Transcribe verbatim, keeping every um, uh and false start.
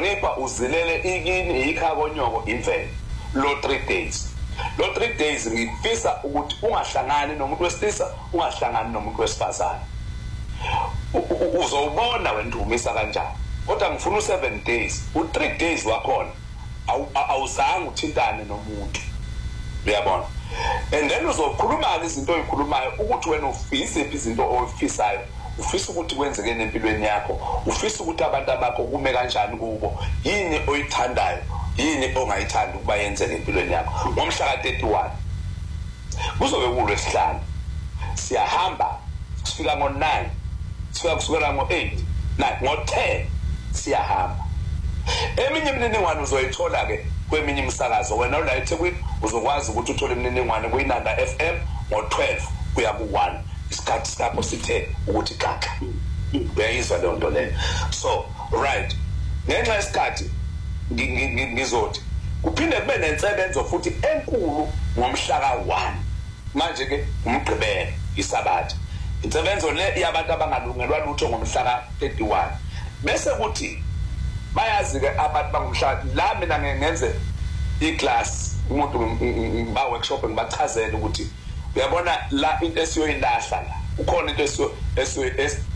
Ngizokunipha uzilele ikini ikhakonyoko imvelo lo three days. Lo three days ngifisa ukuthi ungahlangani nomuntu wesilisa, ungahlangani nomuntu wesifazane. Uzobona wendumisa kanjani. Kodwa ngifuna u-seven days, u-three days wakhona awuzange uthintane nomuntu. Uyabona? And then uzokhuluma izinto oyikhulumayo ukuthi wena ufisa izinto oyifisayo, ufisa ukuthi kwenzeke empilweni yakho, ufisa ukuthi abantu abakho kume kanjani kubo, yini oyithandayo, yini ongayithandi ukuba yenzeke empilweni yakho. Ngomhla ka thirty-one kuzobe kulwesihlanu, siyahamba sifika ngo nine, sifika kusukela ngo eight, nine, ngo ten siyahamba. Eminye imininingwane uzoyithola ke kweminye imisakazo. Wena la eThekwini uzokwazi ukuthi uthole imininingwane kuyiNanda F M ngo twelve kuya ku one, isikhathi sakho sithe ukuthi kaka. Uyayizwa le nto leyo. So right, ngenxa yesikhathi ngizothi kuphinde kube nensebenzo futhi enkulu ngomhla ka one. Manje ke umgqibelo isabatha. Insebenzo le yabantu abangalungelwa lutho ngomhla ka thirty-one. Bese kuthi bayazi ke abantu bangumhla la mina ngenze iclass umuntu ngiba workshop ngibachazela ukuthi uyabona la into esiyoyilahla la ukhona into esiyo